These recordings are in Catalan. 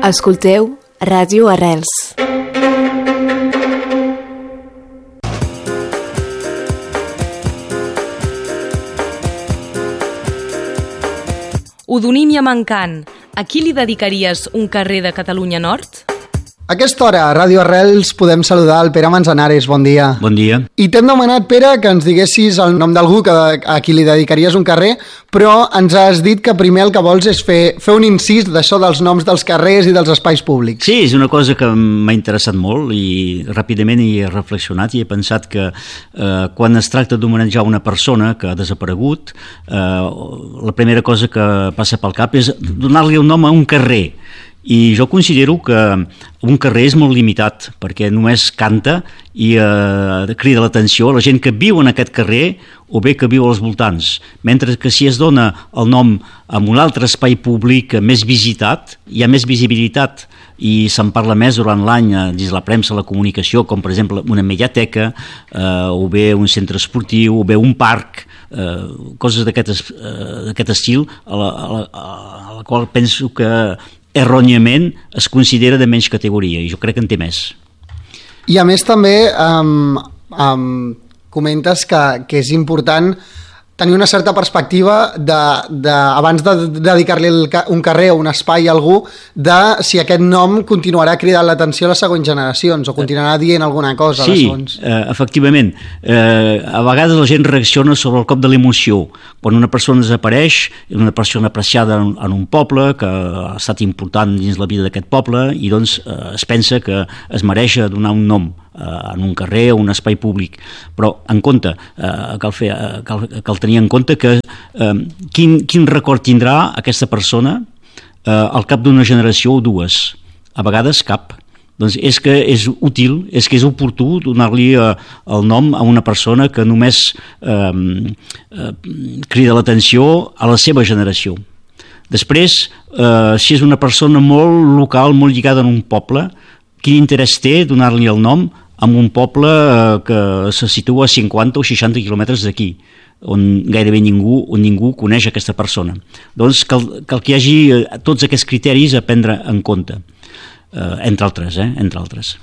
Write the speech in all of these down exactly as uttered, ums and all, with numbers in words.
Escolteu Ràdio Arrels. Odonímia mancant. A qui li dedicaries un carrer de Catalunya Nord? A aquesta hora, a Ràdio Arrels, podem saludar el Pere Manzanares. Bon dia. Bon dia. I t'hem demanat, Pere, que ens diguessis el nom d'algú que, a qui li dedicaries un carrer, però ens has dit que primer el que vols és fer, fer un incís d'això dels noms dels carrers i dels espais públics. Sí, és una cosa que m'ha interessat molt i ràpidament hi he reflexionat i he pensat que eh, quan es tracta d'homenatjar una persona que ha desaparegut, eh, la primera cosa que passa pel cap és donar-li un nom a un carrer. I jo considero que un carrer és molt limitat perquè només canta i eh, crida l'atenció a la gent que viu en aquest carrer o bé que viu als voltants, mentre que si es dona el nom a un altre espai públic més visitat, hi ha més visibilitat i se'n parla més durant l'any dins la premsa, la comunicació, com per exemple una mediateca eh, o bé un centre esportiu o bé un parc, eh, coses d'aquest eh, d'aquest estil a la, a, la, a la qual penso que erròniament es considera de menys categoria i jo crec que en té més. I a més també um, um, comentes que, que és important tenir una certa perspectiva de, de, abans de dedicar-li un carrer o un espai a algú, de si aquest nom continuarà cridant l'atenció a les següents generacions o continuarà dient alguna cosa. Sí, eh, efectivament. Eh, a vegades la gent reacciona sobre el cop de l'emoció. Quan una persona desapareix, una persona apreciada en, en un poble, que ha estat important dins la vida d'aquest poble, i doncs eh, es pensa que es mereix donar un nom en un carrer o un espai públic, però en compte eh, cal, fer, eh, cal, cal tenir en compte que eh, quin, quin record tindrà aquesta persona eh, al cap d'una generació o dues, a vegades cap. Doncs és que és útil, és que és oportú donar-li eh, el nom a una persona que només eh, eh, crida l'atenció a la seva generació. Després, eh, si és una persona molt local, molt lligada en un poble, quin interès té donar-li el nom a un poble que se situa a cinquanta o seixanta quilòmetres d'aquí, on gairebé ningú, on ningú coneix aquesta persona. Doncs cal, cal que hi hagi tots aquests criteris a prendre en compte, eh, entre altres, eh, entre altres.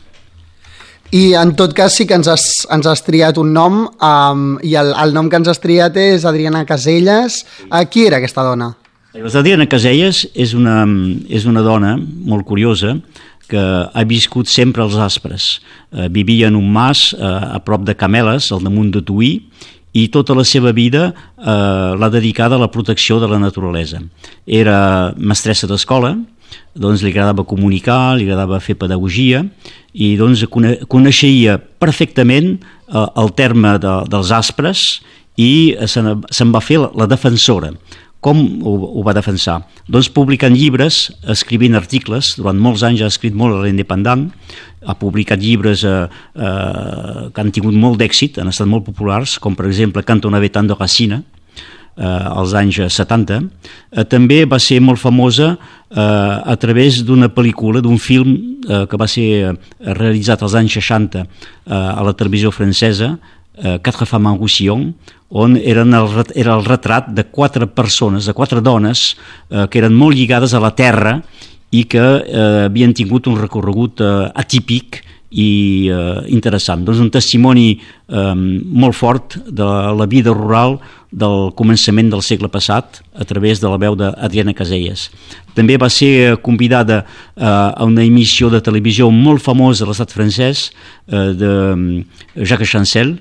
I en tot cas sí que ens has, ens has triat un nom, um, i el, el nom que ens has triat és Adriana Caselles. Uh, qui era aquesta dona? Adriana Caselles és una, és una dona molt curiosa que ha viscut sempre als Aspres. Eh, vivia en un mas eh, a prop de Cameles, al damunt de Tuí, i tota la seva vida eh, l'ha dedicada a la protecció de la naturalesa. Era mestressa d'escola, doncs li agradava comunicar, li agradava fer pedagogia, i doncs coneixia perfectament eh, el terme de, dels Aspres i se'n, se'n va fer la, la defensora. Com ho, ho va defensar? Doncs publicant llibres, escrivint articles, durant molts anys ha escrit molt a l'Independent, ha publicat llibres eh, eh, que han tingut molt d'èxit, han estat molt populars, com per exemple Quand on avait tant de Racine, eh, als anys setanta. Eh, també va ser molt famosa eh, a través d'una pel·lícula, d'un film eh, que va ser realitzat als anys seixanta eh, a la televisió francesa, Quatre femmes en Roussillon, on eren el, era el retrat de quatre persones, de quatre dones eh, que eren molt lligades a la terra i que eh, havien tingut un recorregut eh, atípic i eh, interessant. Doncs un testimoni eh, molt fort de la vida rural del començament del segle passat a través de la veu d'Adriana Caselles. També va ser convidada eh, a una emissió de televisió molt famosa a l'estat francès eh, de Jacques Chancel,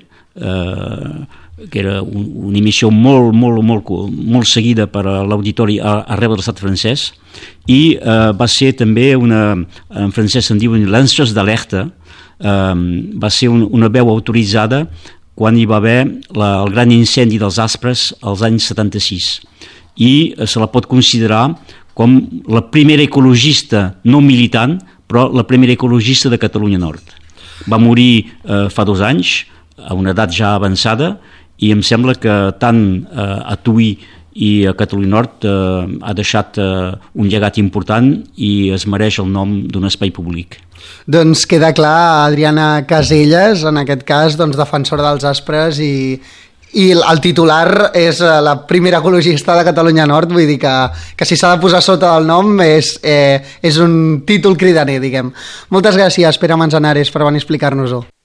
Uh, que era un, una emissió molt, molt, molt, molt seguida per a l'auditori arreu de l'estat francès, i uh, va ser també una, en francès se'n diuen lanceurs d'alerta, uh, va ser un, una veu autoritzada quan hi va haver la, el gran incendi dels Aspres als anys setanta-sis, i uh, se la pot considerar com la primera ecologista no militant, però la primera ecologista de Catalunya Nord. Va morir uh, fa dos anys, a una edat ja avançada, i em sembla que tant eh, a Tuí i a Catalunya Nord eh, ha deixat eh, un llegat important i es mereix el nom d'un espai públic. Doncs queda clar, Adriana Caselles, en aquest cas doncs, defensora dels Aspres i, i el titular és la primera ecologista de Catalunya Nord, vull dir que, que si s'ha de posar sota del nom és, eh, és un títol cridaner, diguem. Moltes gràcies, Pere Manzanares, per venir a explicar-nos-ho.